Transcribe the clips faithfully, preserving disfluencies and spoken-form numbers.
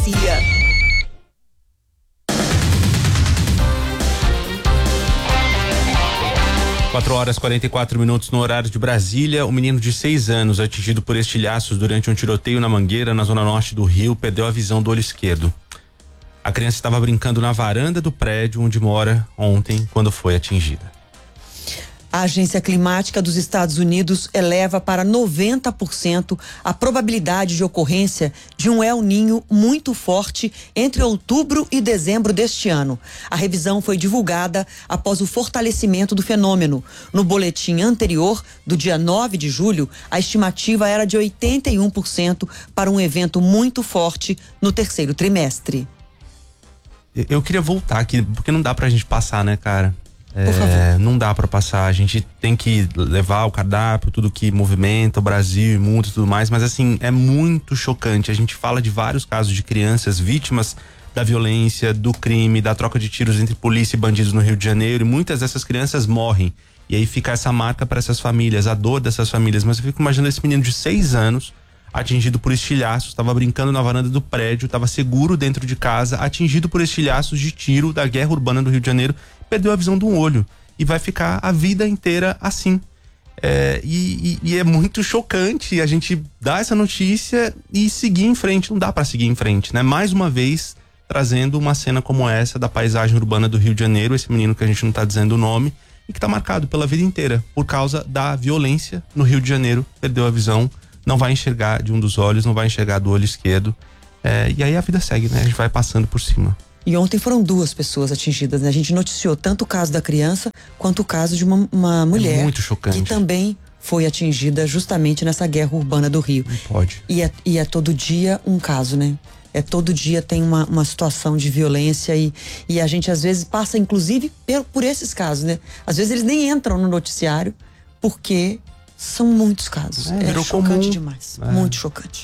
quatro horas e quarenta e quatro minutos no horário de Brasília. Um menino de seis anos, atingido por estilhaços durante um tiroteio na Mangueira, na zona norte do Rio, perdeu a visão do olho esquerdo. A criança estava brincando na varanda do prédio onde mora ontem, quando foi atingida. A Agência Climática dos Estados Unidos eleva para noventa por cento a probabilidade de ocorrência de um El Niño muito forte entre outubro e dezembro deste ano. A revisão foi divulgada após o fortalecimento do fenômeno. No boletim anterior, do dia nove de julho, a estimativa era de oitenta e um por cento para um evento muito forte no terceiro trimestre. Eu queria voltar aqui, porque não dá pra gente passar, né, cara? É, não dá pra passar, a gente tem que levar o cardápio, tudo que movimenta o Brasil, multa e tudo mais, mas assim, é muito chocante. A gente fala de vários casos de crianças vítimas da violência, do crime, da troca de tiros entre polícia e bandidos no Rio de Janeiro, e muitas dessas crianças morrem. E aí fica essa marca para essas famílias, a dor dessas famílias. Mas eu fico imaginando esse menino de seis anos, atingido por estilhaços, estava brincando na varanda do prédio, estava seguro dentro de casa, atingido por estilhaços de tiro da guerra urbana do Rio de Janeiro, perdeu a visão de um olho e vai ficar a vida inteira assim. É, e, e, e é muito chocante a gente dar essa notícia e seguir em frente. Não dá para seguir em frente, né? Mais uma vez trazendo uma cena como essa da paisagem urbana do Rio de Janeiro, esse menino que a gente não tá dizendo o nome e que tá marcado pela vida inteira por causa da violência no Rio de Janeiro. Perdeu a visão, não vai enxergar de um dos olhos, não vai enxergar do olho esquerdo. É, e aí a vida segue, né? A gente vai passando por cima. E ontem foram duas pessoas atingidas, né? A gente noticiou tanto o caso da criança quanto o caso de uma, uma mulher. É muito chocante. Que também foi atingida justamente nessa guerra urbana do Rio. Não pode. E é, e é todo dia um caso, né? É todo dia tem uma, uma situação de violência e, e a gente às vezes passa inclusive por, por esses casos, né? Às vezes eles nem entram no noticiário porque são muitos casos. É, é chocante comum. demais, é. Muito chocante.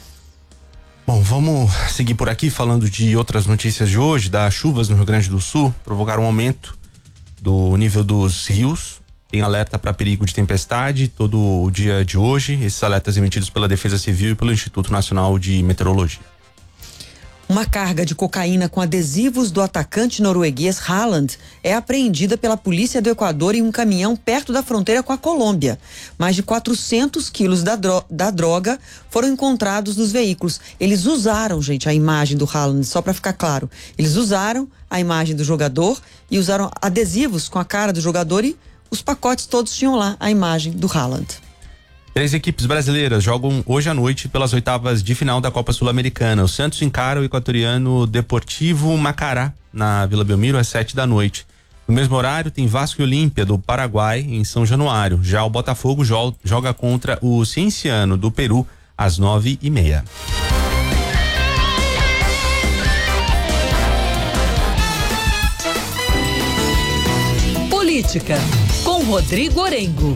Bom, vamos seguir por aqui falando de outras notícias de hoje. Das chuvas no Rio Grande do Sul provocaram um aumento do nível dos rios. Tem alerta para perigo de tempestade todo o dia de hoje. Esses alertas emitidos pela Defesa Civil e pelo Instituto Nacional de Meteorologia. Uma carga de cocaína com adesivos do atacante norueguês Haaland é apreendida pela polícia do Equador em um caminhão perto da fronteira com a Colômbia. Mais de quatrocentos quilos da, dro- da droga foram encontrados nos veículos. Eles usaram, gente, a imagem do Haaland, só para ficar claro. Eles usaram a imagem do jogador e usaram adesivos com a cara do jogador e os pacotes todos tinham lá a imagem do Haaland. Três equipes brasileiras jogam hoje à noite pelas oitavas de final da Copa Sul-Americana. O Santos encara o equatoriano Deportivo Macará na Vila Belmiro às sete da noite. No mesmo horário tem Vasco e Olímpia do Paraguai em São Januário. Já o Botafogo jo- joga contra o Cienciano do Peru às nove e meia. Política, com Rodrigo Orengo.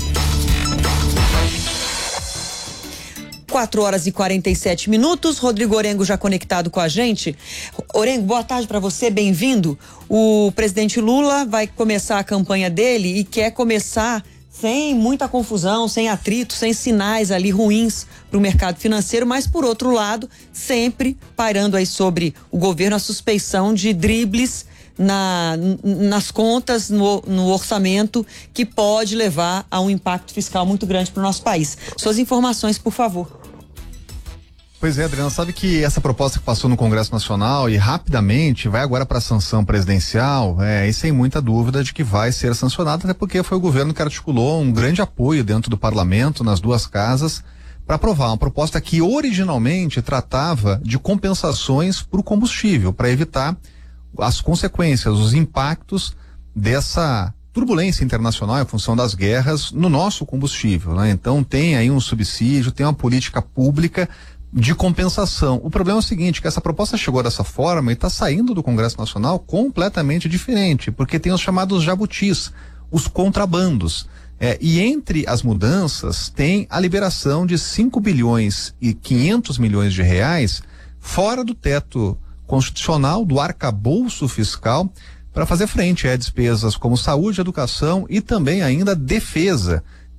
quatro horas e quarenta e sete minutos, Rodrigo Orengo já conectado com a gente. Orengo, boa tarde para você, bem-vindo. O presidente Lula vai começar a campanha dele e quer começar sem muita confusão, sem atrito, sem sinais ali ruins para o mercado financeiro, mas por outro lado, sempre pairando aí sobre o governo a suspeição de dribles Na, nas contas, no, no orçamento, que pode levar a um impacto fiscal muito grande para o nosso país. Suas informações, por favor. Pois é, Adriana, sabe que essa proposta que passou no Congresso Nacional e rapidamente vai agora para a sanção presidencial, é, e sem muita dúvida de que vai ser sancionada, até porque foi o governo que articulou um grande apoio dentro do parlamento, nas duas casas, para aprovar uma proposta que originalmente tratava de compensações para o combustível, para evitar as consequências, os impactos dessa turbulência internacional em função das guerras no nosso combustível, né? Então tem aí um subsídio, tem uma política pública de compensação. O problema é o seguinte, que essa proposta chegou dessa forma e está saindo do Congresso Nacional completamente diferente, porque tem os chamados jabutis, os contrabandos. É, e entre as mudanças tem a liberação de cinco bilhões e quinhentos milhões de reais fora do teto constitucional, do arcabouço fiscal, para fazer frente a despesas como saúde, educação e também ainda defesa,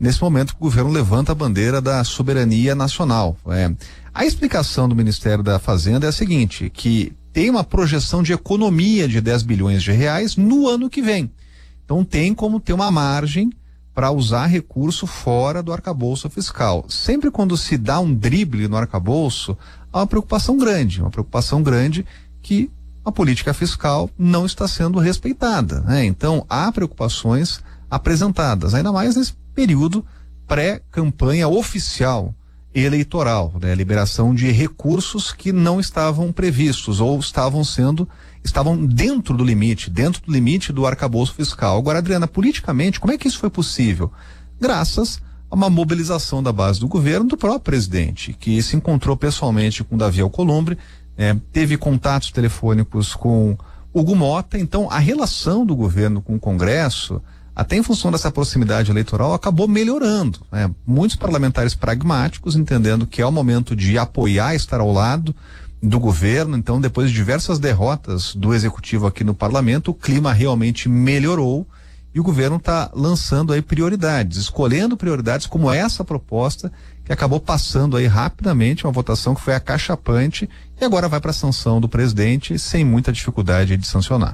nesse momento que o governo levanta a bandeira da soberania nacional. É, a explicação do Ministério da Fazenda é a seguinte, que tem uma projeção de economia de dez bilhões de reais no ano que vem. Então tem como ter uma margem para usar recurso fora do arcabouço fiscal. Sempre quando se dá um drible no arcabouço, há uma preocupação grande, uma preocupação grande que a política fiscal não está sendo respeitada, né? Então há preocupações apresentadas, ainda mais nesse período pré-campanha oficial eleitoral, né? Liberação de recursos que não estavam previstos ou estavam sendo, estavam dentro do limite, dentro do limite do arcabouço fiscal. Agora, Adriana, politicamente, como é que isso foi possível? Graças a uma mobilização da base do governo, do próprio presidente, que se encontrou pessoalmente com Davi Alcolumbre, é, teve contatos telefônicos com Hugo Mota. Então a relação do governo com o Congresso, até em função dessa proximidade eleitoral, acabou melhorando, né? Muitos parlamentares pragmáticos entendendo que é o momento de apoiar, estar ao lado do governo. Então, depois de diversas derrotas do executivo aqui no parlamento, o clima realmente melhorou e o governo está lançando aí prioridades, escolhendo prioridades como essa proposta que acabou passando aí rapidamente, uma votação que foi acachapante e agora vai para a sanção do presidente sem muita dificuldade de sancionar.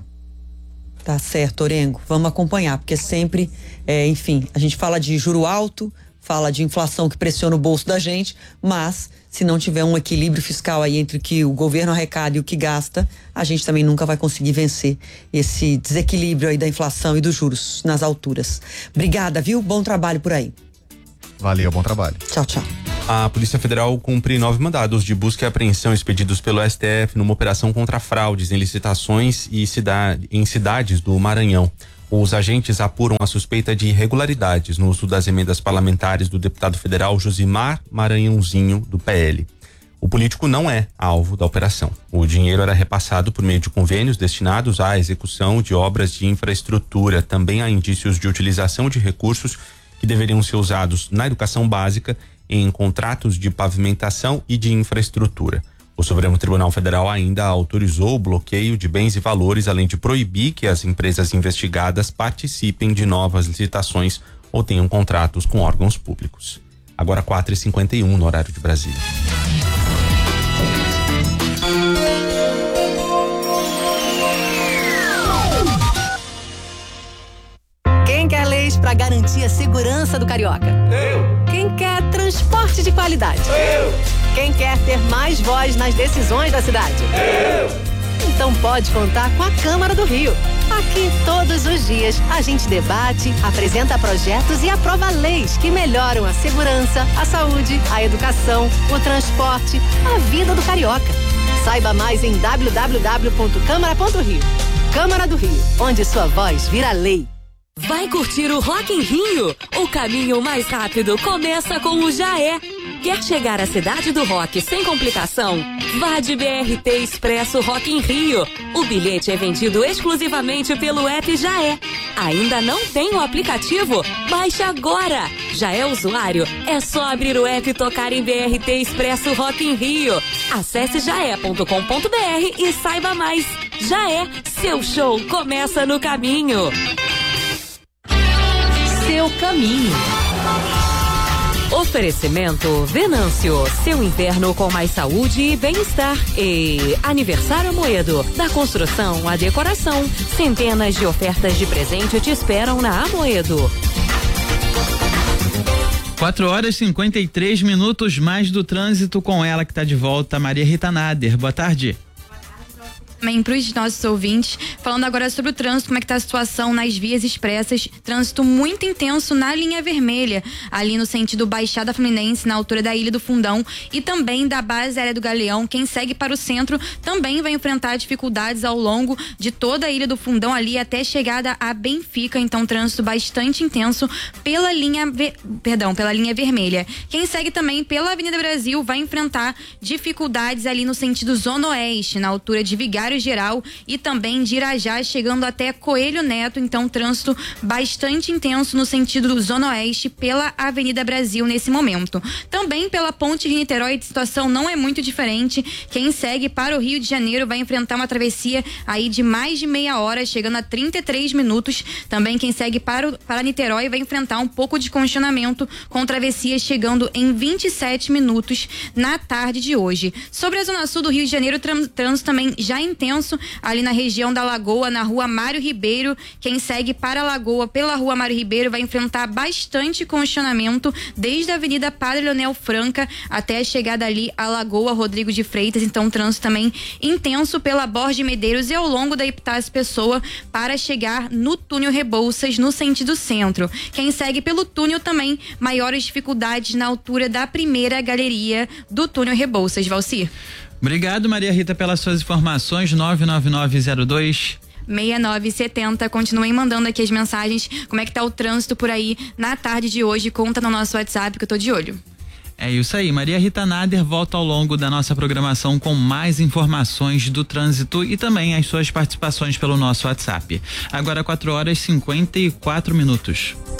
Tá certo, Orengo. Vamos acompanhar, porque sempre, é, enfim, a gente fala de juro alto, fala de inflação que pressiona o bolso da gente, mas se não tiver um equilíbrio fiscal aí entre o que o governo arrecada e o que gasta, a gente também nunca vai conseguir vencer esse desequilíbrio aí da inflação e dos juros nas alturas. Obrigada, viu? Bom trabalho por aí. Valeu, bom trabalho. Tchau, tchau. A Polícia Federal cumpre nove mandados de busca e apreensão expedidos pelo S T F numa operação contra fraudes em licitações e cidade, em cidades do Maranhão. Os agentes apuram a suspeita de irregularidades no uso das emendas parlamentares do deputado federal Josimar Maranhãozinho, do P L. O político não é alvo da operação. O dinheiro era repassado por meio de convênios destinados à execução de obras de infraestrutura. Também há indícios de utilização de recursos que deveriam ser usados na educação básica, em contratos de pavimentação e de infraestrutura. O Supremo Tribunal Federal ainda autorizou o bloqueio de bens e valores, além de proibir que as empresas investigadas participem de novas licitações ou tenham contratos com órgãos públicos. Agora quatro e cinquenta e um no horário de Brasília. Quem quer leis para garantir a segurança do carioca? Eu. Quem quer transporte de qualidade? Eu. Quem quer ter mais voz nas decisões da cidade? Eu. Então pode contar com a Câmara do Rio. Aqui todos os dias a gente debate, apresenta projetos e aprova leis que melhoram a segurança, a saúde, a educação, o transporte, a vida do carioca. Saiba mais em w w w ponto câmara ponto rio. Câmara do Rio, onde sua voz vira lei. Vai curtir o Rock in Rio? O caminho mais rápido começa com o Jaé. Quer chegar à cidade do rock sem complicação? Vá de B R T Expresso Rock in Rio. O bilhete é vendido exclusivamente pelo app Jaé. Ainda não tem o aplicativo? Baixe agora! Já é usuário? É só abrir o app e tocar em B R T Expresso Rock in Rio. Acesse jaé ponto com ponto b r e saiba mais. Jaé, seu show começa no caminho. Seu caminho. Oferecimento Venâncio, seu inverno com mais saúde e bem-estar. E Aniversário Amoedo, da construção à decoração. Centenas de ofertas de presente te esperam na Amoedo. quatro horas e cinquenta e três minutos mais do trânsito com ela que está de volta, Maria Rita Nader. Boa tarde. Também para os nossos ouvintes, falando agora sobre o trânsito, como é que tá a situação nas vias expressas, trânsito muito intenso na linha vermelha, ali no sentido Baixada Fluminense, na altura da Ilha do Fundão e também da base aérea do Galeão. Quem segue para o centro também vai enfrentar dificuldades ao longo de toda a Ilha do Fundão ali até chegada a Benfica, então trânsito bastante intenso pela linha, ver... perdão, pela linha vermelha. Quem segue também pela Avenida Brasil vai enfrentar dificuldades ali no sentido Zona Oeste, na altura de Vigário Plenário Geral e também de Irajá, chegando até Coelho Neto. Então, trânsito bastante intenso no sentido do Zona Oeste pela Avenida Brasil nesse momento. Também pela Ponte Rio-Niterói, a situação não é muito diferente. Quem segue para o Rio de Janeiro vai enfrentar uma travessia aí de mais de meia hora, chegando a trinta e três minutos. Também quem segue para, o, para Niterói vai enfrentar um pouco de congestionamento, com travessia chegando em vinte e sete minutos na tarde de hoje. Sobre a Zona Sul do Rio de Janeiro, trânsito trans, também já intenso ali na região da Lagoa, na rua Mário Ribeiro. Quem segue para a Lagoa pela rua Mário Ribeiro vai enfrentar bastante congestionamento desde a Avenida Padre Leonel Franca até a chegada ali à Lagoa Rodrigo de Freitas. Então, trânsito também intenso pela Borges de Medeiros e ao longo da Epitácio Pessoa para chegar no túnel Rebouças, no sentido centro. Quem segue pelo túnel também, maiores dificuldades na altura da primeira galeria do túnel Rebouças. Valcir. Obrigado, Maria Rita, pelas suas informações. nove nove nove zero dois seis nove sete zero. Continuem mandando aqui as mensagens. Como é que tá o trânsito por aí na tarde de hoje? Conta no nosso WhatsApp que eu tô de olho. É isso aí, Maria Rita Nader volta ao longo da nossa programação com mais informações do trânsito e também as suas participações pelo nosso WhatsApp. Agora quatro horas e cinquenta e quatro minutos.